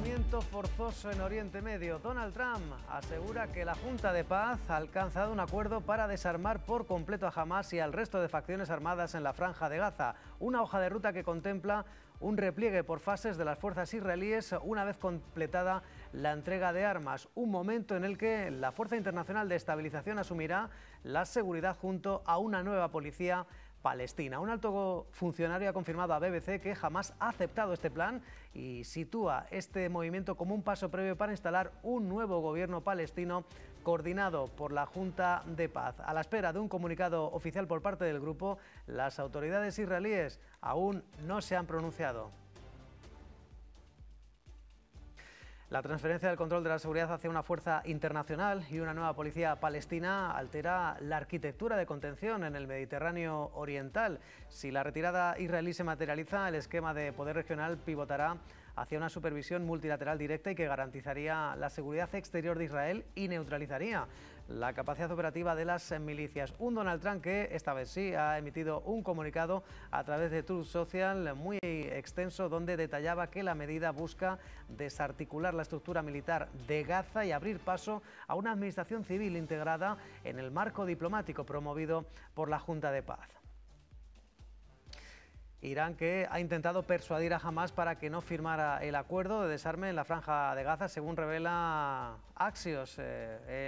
Alistamiento forzoso en Oriente Medio. Donald Trump asegura que la Junta de Paz ha alcanzado un acuerdo para desarmar por completo a Hamás y al resto de facciones armadas en la Franja de Gaza. Una hoja de ruta que contempla un repliegue por fases de las fuerzas israelíes una vez completada la entrega de armas. Un momento en el que la Fuerza Internacional de Estabilización asumirá la seguridad junto a una nueva policía palestina. Un alto funcionario ha confirmado a BBC que Hamás ha aceptado este plan y sitúa este movimiento como un paso previo para instalar un nuevo gobierno palestino coordinado por la Junta de Paz. A la espera de un comunicado oficial por parte del grupo, las autoridades israelíes aún no se han pronunciado. La transferencia del control de la seguridad hacia una fuerza internacional y una nueva policía palestina altera la arquitectura de contención en el Mediterráneo oriental. Si la retirada israelí se materializa, el esquema de poder regional pivotará hacia una supervisión multilateral directa y que garantizaría la seguridad exterior de Israel y neutralizaría la capacidad operativa de las milicias. Un Donald Trump que esta vez sí ha emitido un comunicado a través de Truth Social muy extenso donde detallaba que la medida busca desarticular la estructura militar de Gaza y abrir paso a una administración civil integrada en el marco diplomático promovido por la Junta de Paz. Irán, que ha intentado persuadir a Hamás para que no firmara el acuerdo de desarme en la Franja de Gaza, según revela Axios.